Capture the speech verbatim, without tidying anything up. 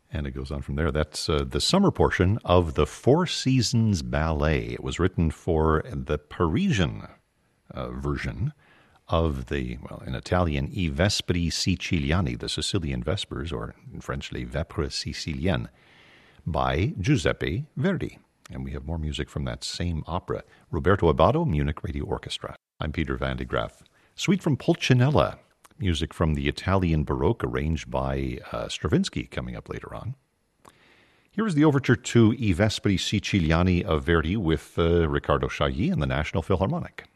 And it goes on from there. That's uh, the summer portion of the Four Seasons Ballet. It was written for the Parisian uh, version of the, well, in Italian, I Vespri Siciliani, the Sicilian Vespers, or in French, Les Vêpres Siciliennes, by Giuseppe Verdi. And we have more music from that same opera. Roberto Abbado, Munich Radio Orchestra. I'm Peter Van de Graaff. Suite from Pulcinella, music from the Italian Baroque arranged by uh, Stravinsky, coming up later on. Here is the overture to I Vespri Siciliani of Verdi with uh, Riccardo Chailly and the National Philharmonic.